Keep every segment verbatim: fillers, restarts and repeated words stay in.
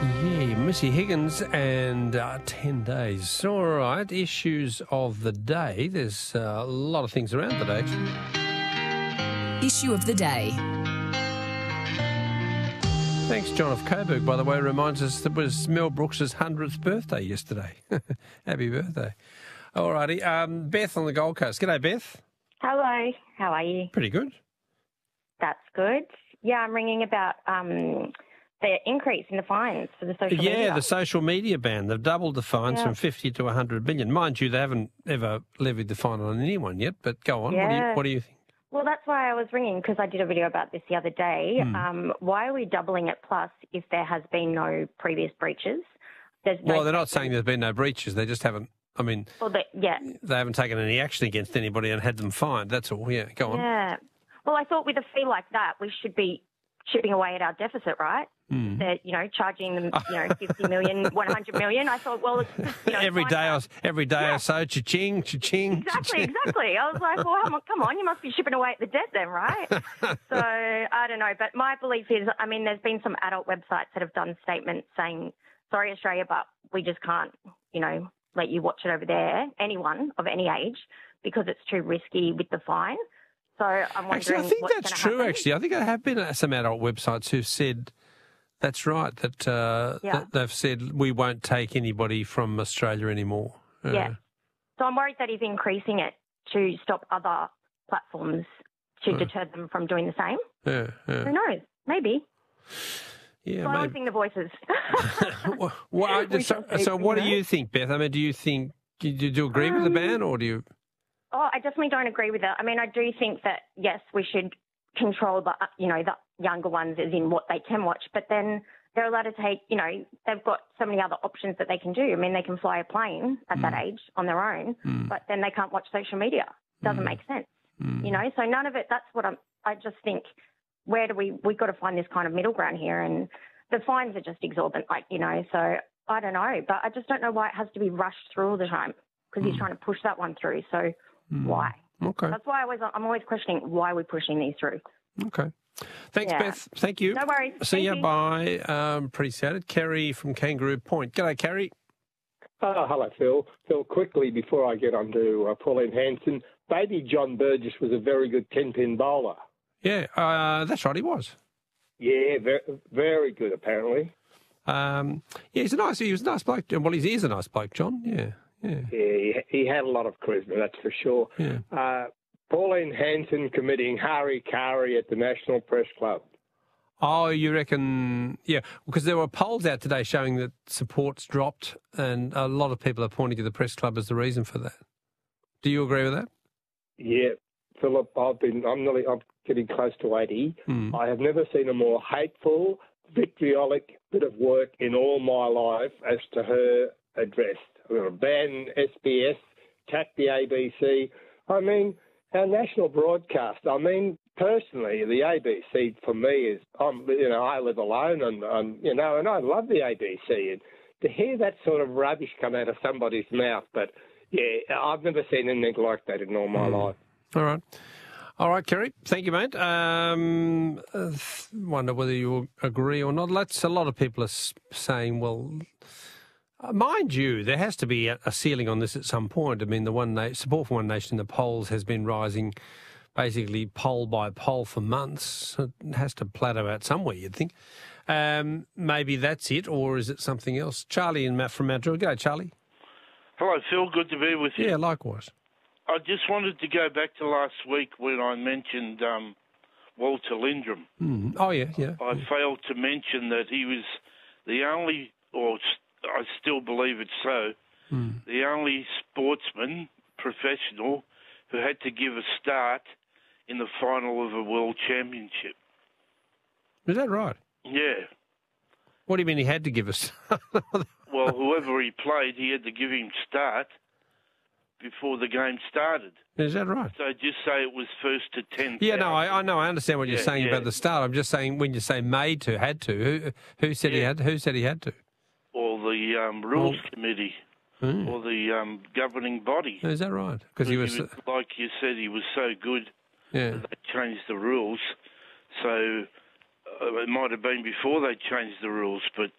Yeah, Missy Higgins and uh, ten days. All right, issues of the day. There's uh, a lot of things around today. Issue of the day. Thanks, John of Coburg, by the way, reminds us that it was Mel Brooks' hundredth birthday yesterday. Happy birthday. All righty. Um, Beth on the Gold Coast. G'day, Beth. Hello, how are you? Pretty good. That's good. Yeah, I'm ringing about um, the increase in the fines for the social yeah, media. Yeah, the social media ban. They've doubled the fines yeah. from fifty to one hundred million. Mind you, they haven't ever levied the fine on anyone yet, but go on. Yeah. What do you, what do you think? Well, that's why I was ringing, because I did a video about this the other day. Hmm. Um, why are we doubling it plus if there has been no previous breaches? There's no well, they're not saying there's been no breaches. They just haven't, I mean, well, they, yeah. they haven't taken any action against anybody and had them fined. That's all. Yeah, go on. Yeah. Well, I thought with a fee like that, we should be chipping away at our deficit, right? Mm. They're, you know, charging them, you know, fifty million, one hundred million. I thought, well, it's just, you know, every day, I was, every day yeah. or so, cha-ching, cha-ching. Exactly, cha-ching. exactly. I was like, well, come on, come on, you must be chipping away at the debt then, right? So I don't know, but my belief is, I mean, there's been some adult websites that have done statements saying, sorry, Australia, but we just can't, you know, let you watch it over there, anyone of any age, because it's too risky with the fine. So I'm wondering. Actually, I think what's that's gonna true. happen. Actually, I think there have been some adult websites who've said that's right. That, uh, Yeah. that they've said we won't take anybody from Australia anymore. Uh, Yeah. So I'm worried that he's increasing it to stop other platforms to Uh. deter them from doing the same. Yeah. yeah. Who knows? Maybe. Yeah, Silencing the voices. well, well, We so, shall see, so what you do know? you think, Beth? I mean, do you think do you, do you agree with the Um, ban, or do you? Oh, I definitely don't agree with it. I mean, I do think that, yes, we should control the, you know, the younger ones as in what they can watch, but then they're allowed to take, you know, they've got so many other options that they can do. I mean, they can fly a plane at Mm. that age on their own, Mm. but then they can't watch social media. Doesn't Mm. make sense, Mm. you know? So none of it, that's what I'm, I just think, where do we, we've got to find this kind of middle ground here, and the fines are just exorbitant, like, you know, so I don't know, but I just don't know why it has to be rushed through all the time, because he's Mm. trying to push that one through, so Mm. why? Okay. That's why I always, I'm always questioning why we're pushing these through. Okay. Thanks, Yeah. Beth. Thank you. No worries. See Thank you. you. Bye. Um, appreciate it. Kerry from Kangaroo Point. G'day, Kerry. Oh, hello, Phil. Phil, quickly before I get on to uh, Pauline Hanson, baby John Burgess was a very good ten-pin bowler. Yeah, uh, that's right. He was. Yeah, very, very good, apparently. Um, yeah, he's a nice. He was a nice bloke. Well, he is a nice bloke, John. Yeah, yeah. Yeah, he, he had a lot of charisma, that's for sure. Yeah. Uh, Pauline Hanson committing Hari Kari at the National Press Club. Oh, you reckon? Yeah, because there were polls out today showing that support's dropped, and a lot of people are pointing to the press club as the reason for that. Do you agree with that? Yeah, Philip, I've been, I'm nearly, I'm getting close to eighty. Hmm. I have never seen a more hateful, vitriolic bit of work in all my life as to her address. I'm going to ban S B S, attack the A B C. I mean, our national broadcast. I mean, personally, the A B C for me is, I'm, you know, I live alone, and, and you know, and I love the A B C. And to hear that sort of rubbish come out of somebody's mouth, but yeah, I've never seen anything like that in all my Mm. life. All right. All right, Kerry. Thank you, mate. Um, uh, wonder whether you agree or not. Let's, a lot of people are s- saying, well, uh, mind you, there has to be a, a ceiling on this at some point. I mean, the one na- support for One Nation in the polls has been rising basically poll by poll for months. It has to plateau out somewhere, you'd think. Um, maybe that's it, or is it something else? Charlie and Matt from Mount Druitt. G'day, Charlie. Hello, Phil. Good to be with you. Yeah, likewise. I just wanted to go back to last week when I mentioned um, Walter Lindrum. Mm. Oh, yeah, yeah. I failed to mention that he was the only, or I still believe it's so, Mm. the only sportsman, professional, who had to give a start in the final of a world championship. Is that right? Yeah. What do you mean he had to give us? Well, whoever he played, he had to give him start before the game started. Is that right? So just say it was first to ten. Yeah, no, I, I know, I understand what you're Yeah, saying yeah. about the start. I'm just saying when you say made to, had to, who who said he Yeah. had? Who said he had to? Or the um, rules Well- committee, Hmm. or the um, governing body. Is that right? Because he was, like you said, he was so good yeah. that they changed the rules. So uh, it might have been before they changed the rules, but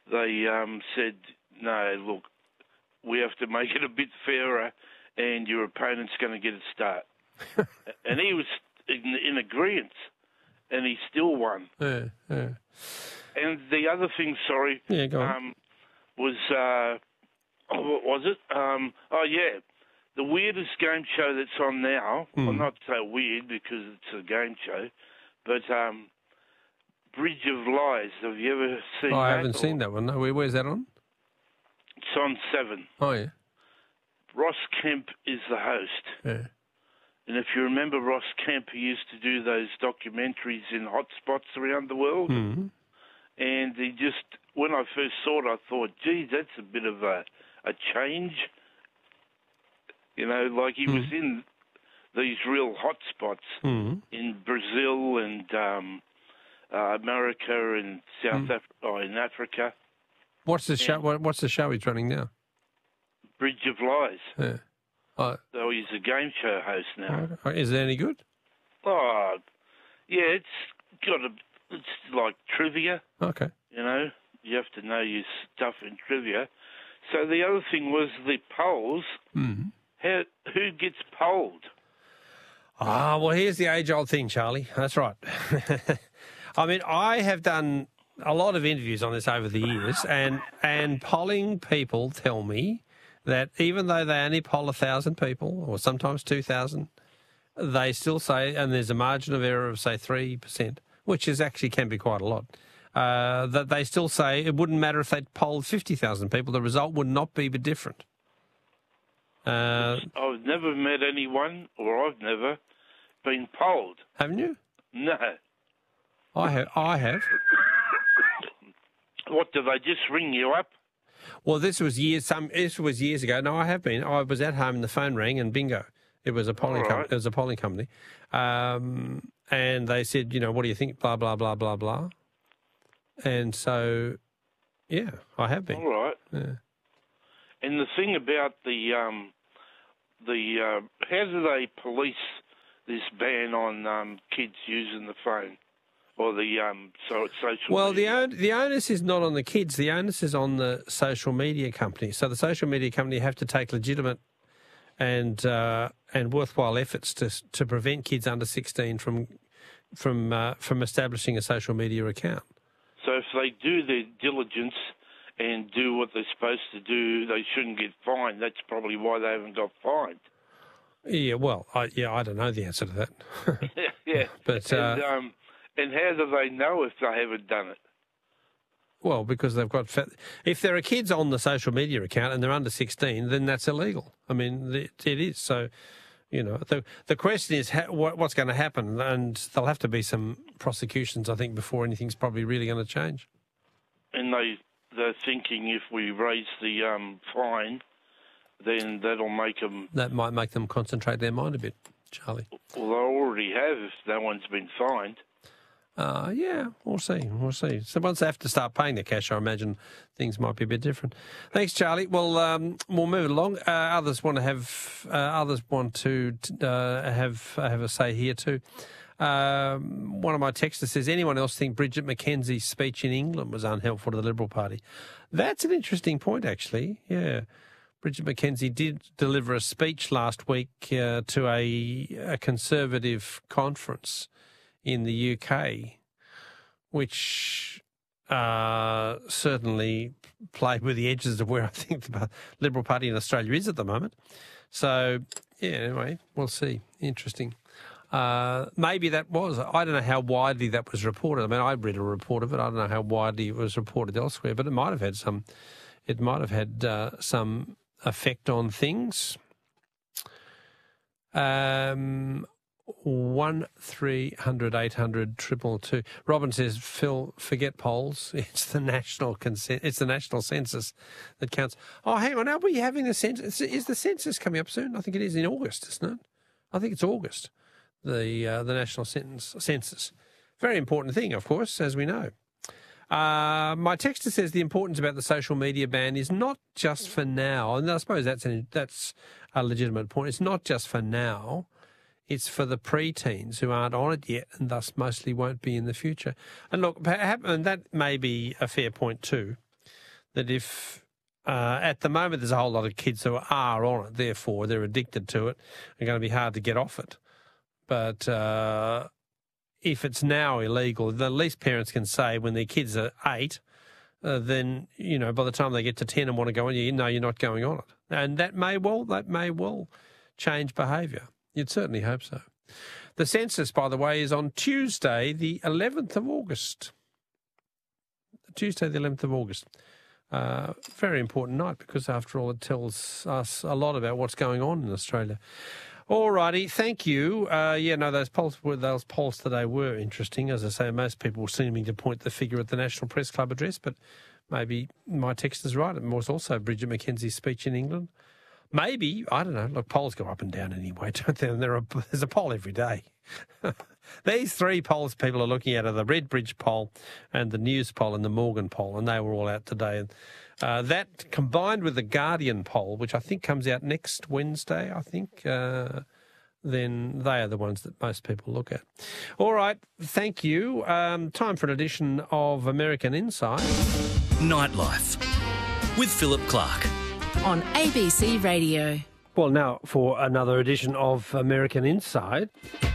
they um, said, no, look, we have to make it a bit fairer and your opponent's going to get a start. And he was in, in agreement, and he still won. Yeah, yeah. And the other thing, sorry, Yeah, go on. um, was, uh, oh, what was it? Um, oh, yeah, the weirdest game show that's on now, Mm. well, not so weird because it's a game show, but um, Bridge of Lies. Have you ever seen Oh, that? I haven't or- seen that one. No, where, where's that on? It's on Seven. Oh, yeah. Ross Kemp is the host. Yeah. And if you remember Ross Kemp, he used to do those documentaries in hotspots around the world. Mm. And he just, when I first saw it, I thought, gee, that's a bit of a, a change. You know, like he Mm. was in these real hotspots Mm. in Brazil and um, uh, America and South Mm. Af- oh, in Africa. What's the show? What, what's the show he's running now? Bridge of Lies. Yeah. Oh, So he's a game show host now. oh, is it any good? Oh, yeah, it's got a, it's like trivia, Okay. you know. You have to know your stuff in trivia. So the other thing was the polls. Mm. How, who gets polled? Ah, well, here's the age-old thing, Charlie. That's right. I mean, I have done a lot of interviews on this over the years, and and polling people tell me that even though they only poll a thousand people, or sometimes two thousand, they still say, and there's a margin of error of say three percent, which is actually can be quite a lot. Uh, that they still say it wouldn't matter if they polled fifty thousand people, the result would not be different. Uh, I've never met anyone, or I've never been polled. haven't you? No. I have. I have. What, do they just ring you up? Well, this was years. Some this was years ago. No, I have been. I was at home and the phone rang and bingo, it was a polling. All Com- right. it was a polling company, um, and they said, you know, what do you think? Blah blah blah blah blah. And so, yeah, I have been. All right. Yeah. And the thing about the um, the uh, how do they police this ban on um, kids using the phone or the um, so social? Well, the media? on- the onus is not on the kids. The onus is on the social media company. So the social media company have to take legitimate and uh, and worthwhile efforts to to prevent kids under sixteen from from uh, from establishing a social media account. So if they do their diligence and do what they're supposed to do, they shouldn't get fined. That's probably why they haven't got fined. Yeah, well, I, yeah, I don't know the answer to that. Yeah. But, and, uh, um, and how do they know if they haven't done it? Well, because they've got fa- if there are kids on the social media account and they're under sixteen, then that's illegal. I mean, it, it is. So, you know, the the question is ha- what, what's going to happen, and there'll have to be some prosecutions, I think, before anything's probably really going to change. And they they're thinking if we raise the um, fine, then that'll make them. That might make them concentrate their mind a bit, Charlie. Well, they already have if no one's been fined. Uh, yeah, we'll see. We'll see. So once they have to start paying the cash, I imagine things might be a bit different. Thanks, Charlie. Well, um, we'll move it along. Uh, others want to have uh, others want to uh, have have a say here too. Um, one of my texters says, anyone else think Bridget McKenzie's speech in England was unhelpful to the Liberal Party? That's an interesting point, actually. Yeah. Bridget McKenzie did deliver a speech last week uh, to a, a Conservative conference in the U K, which uh, certainly played with the edges of where I think the Liberal Party in Australia is at the moment. So, yeah, anyway, we'll see. Interesting. Uh, maybe that was, I don't know how widely that was reported. I mean, I read a report of it. I don't know how widely it was reported elsewhere, but it might have had some, it might have had uh, some effect on things. Um, one three hundred eight hundred triple two. Robin says, Phil, forget polls. It's the national consent. It's the national census that counts. Oh, hang on. Are we having the census? Is the census coming up soon? I think it is in August, isn't it? I think it's August. The uh, the national census. census. Very important thing, of course, as we know. Uh, my texter says the importance about the social media ban is not just for now, and I suppose that's an, that's a legitimate point. It's not just for now. It's for the preteens who aren't on it yet and thus mostly won't be in the future. And look, perhaps, and that may be a fair point too. that if uh, at the moment there's a whole lot of kids who are on it, therefore they're addicted to it, and going to be hard to get off it. But uh, if it's now illegal, the least parents can say when their kids are eight, uh, then, you know, by the time they get to ten and want to go on, you know you're not going on it. And that may well, that may well change behaviour. You'd certainly hope so. The census, by the way, is on Tuesday, the eleventh of August. Tuesday, the eleventh of August. Uh, very important night because, after all, it tells us a lot about what's going on in Australia. All righty, thank you. Uh, yeah, no, those polls, those polls today were interesting. As I say, most people were seeming to point the figure at the National Press Club address, but maybe my text is right. It was also Bridget McKenzie's speech in England. Maybe, I don't know. Look, polls go up and down anyway, don't they? And there are, there's a poll every day. These three polls people are looking at are the Redbridge poll and the News poll and the Morgan poll, and they were all out today. And uh, that combined with the Guardian poll, which I think comes out next Wednesday, I think, uh, then they are the ones that most people look at. All right, thank you. Um, time for an edition of American Insight. Nightlife with Philip Clark. On A B C Radio. Well, now for another edition of American Insight.